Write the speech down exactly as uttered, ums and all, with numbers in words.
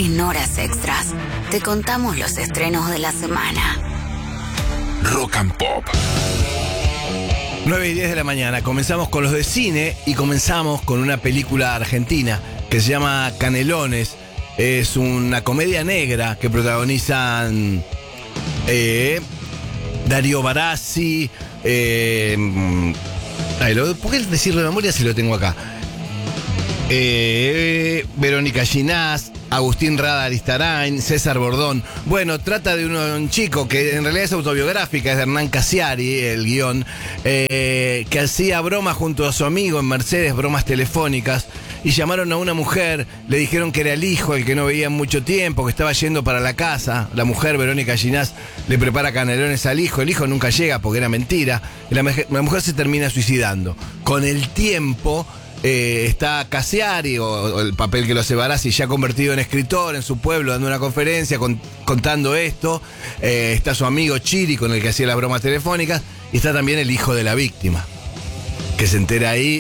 En Horas Extras te contamos los estrenos de la semana. Rock and Pop. nueve y diez de la mañana. Comenzamos con los de cine y comenzamos con una película argentina que se llama Canelones. Es una comedia negra que protagonizan eh, Darío Barassi. Eh, ay, lo, ¿Por qué decirlo de memoria si lo tengo acá? Eh, Verónica Ginás, Agustín Rada Aristarain, César Bordón. Bueno, trata de un, un chico que en realidad es autobiográfica, es de Hernán Casiari, el guión, eh, que hacía bromas junto a su amigo en Mercedes, bromas telefónicas, y llamaron a una mujer, le dijeron que era el hijo, el que no veía en mucho tiempo, que estaba yendo para la casa. La mujer, Verónica Ginás, le prepara canelones al hijo, el hijo nunca llega porque era mentira, y la, la mujer se termina suicidando. Con el tiempo... Eh, está Casiari, o, o el papel que lo hace Barassi, ya convertido en escritor en su pueblo, dando una conferencia con, contando esto. Eh, está su amigo Chiri, con el que hacía las bromas telefónicas, y está también el hijo de la víctima, que se entera ahí